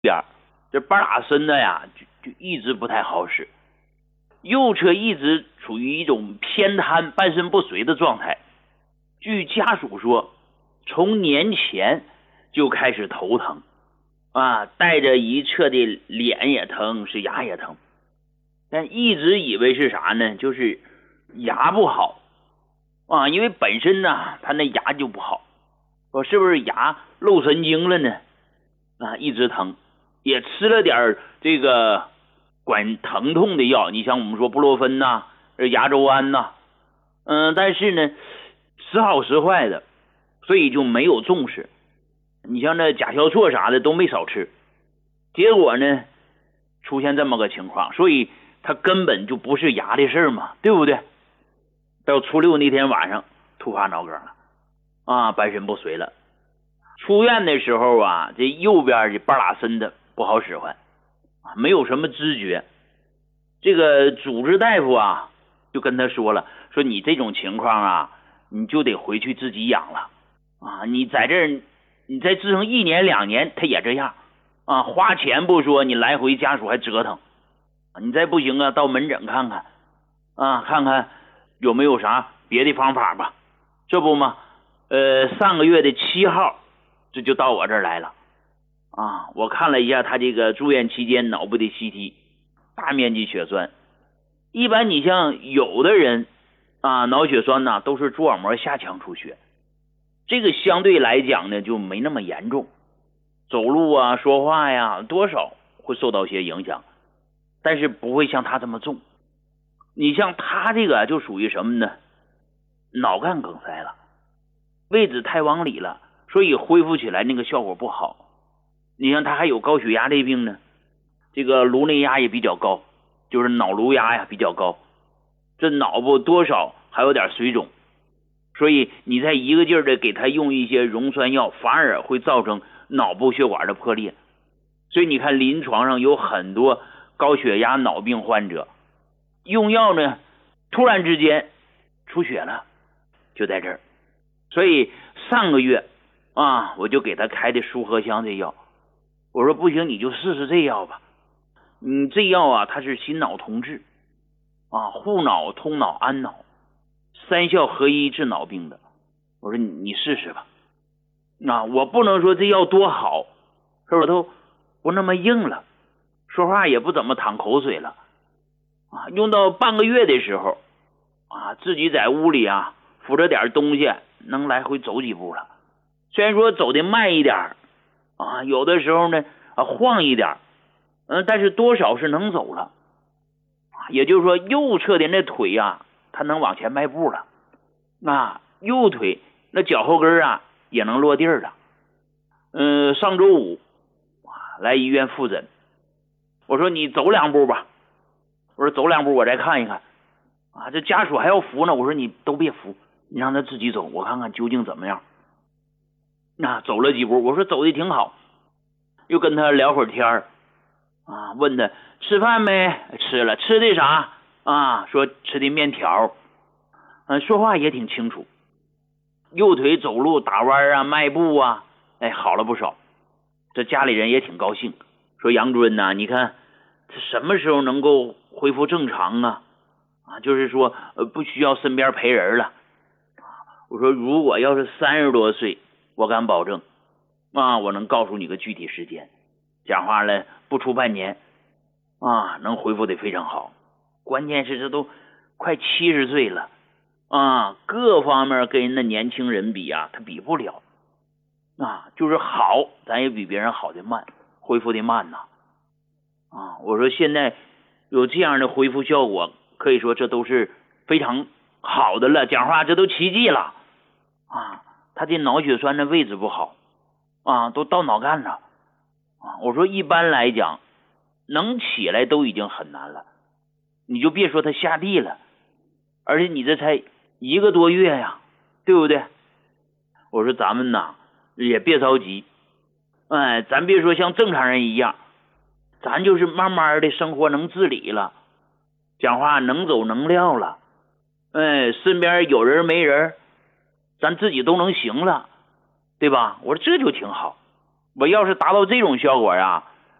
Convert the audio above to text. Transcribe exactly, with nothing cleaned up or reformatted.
边这半拉身的呀，就就一直不太好使，右侧一直处于一种偏瘫、半身不遂的状态。据家属说，从年前就开始头疼啊，带着一侧的脸也疼，是牙也疼，但一直以为是啥呢？就是牙不好啊，因为本身呢，他那牙就不好，说是不是牙漏神经了呢？啊，一直疼，也吃了点这个管疼痛的药，你像我们说布洛芬呐、牙周安呐，嗯，但是呢，时好时坏的，所以就没有重视。你像那甲硝唑啥的都没少吃，结果呢，出现这么个情况，所以他根本就不是牙的事嘛，对不对？到初六那天晚上突发脑梗了，啊，半身不遂了。出院的时候啊，这右边的半拉身的不好使唤，没有什么知觉。这个主治大夫啊，就跟他说了，说你这种情况啊，你就得回去自己养了啊！你在这儿，你再治成一年两年，他也这样啊，花钱不说，你来回家属还折腾。你再不行啊，到门诊看看啊，看看有没有啥别的方法吧。这不嘛，呃，上个月的七号。这就到我这儿来了啊！我看了一下他这个住院期间脑部的 C T， 大面积血栓。一般你像有的人啊，脑血栓呢都是蛛网膜下腔出血，这个相对来讲呢就没那么严重，走路啊、说话呀，多少会受到些影响，但是不会像他这么重。你像他这个就属于什么呢？脑干梗塞了，位置太往里了。所以恢复起来那个效果不好。你像他还有高血压类病呢，这个颅内压也比较高，就是脑颅压呀比较高，这脑部多少还有点水肿，所以你再一个劲儿的给他用一些溶栓药，反而会造成脑部血管的破裂。所以你看临床上有很多高血压脑病患者用药呢，突然之间出血了，就在这儿。所以上个月啊，我就给他开的舒和香这药，我说不行，你就试试这药吧。你这药啊，它是心脑同治啊，护脑、通脑、安脑，三效合一治脑病的。我说你你试试吧。啊，我不能说这药多好，是不是都不那么硬了，说话也不怎么淌口水了啊。用到半个月的时候啊，自己在屋里啊扶着点东西，能来回走几步了。虽然说走的慢一点啊，有的时候呢啊晃一点，嗯，但是多少是能走了，也就是说右侧的那腿啊，它能往前迈步了，啊，右腿那脚后跟啊也能落地了。嗯，上周五来医院复诊，我说你走两步吧，我说走两步我再看一看，啊，这家属还要扶呢，我说你都别扶，你让他自己走，我看看究竟怎么样。那、啊、走了几步，我说走的挺好，又跟他聊会儿天儿啊，问他吃饭没？吃了。吃的啥啊？说吃的面条。嗯、啊，说话也挺清楚，右腿走路打弯啊、迈步啊，哎，好了不少。这家里人也挺高兴，说杨主任呐、啊，你看这什么时候能够恢复正常啊？啊，就是说呃不需要身边陪人了。我说如果要是三十多岁，我敢保证啊，我能告诉你个具体时间，讲话了不出半年啊，能恢复的非常好。关键是这都快七十岁了啊，各方面跟人的年轻人比啊，他比不了啊，就是好，咱也比别人好的慢，恢复的慢呐啊。我说现在有这样的恢复效果，可以说这都是非常好的了，讲话这都奇迹了啊。他这脑血栓的位置不好啊，都到脑干了啊。我说一般来讲能起来都已经很难了，你就别说他下地了，而且你这才一个多月呀，对不对？我说咱们呐也别着急，哎，咱别说像正常人一样，咱就是慢慢的生活能自理了，讲话能走能撂了，哎，身边有人没人咱自己都能行了，对吧？我说这就挺好。我要是达到这种效果啊，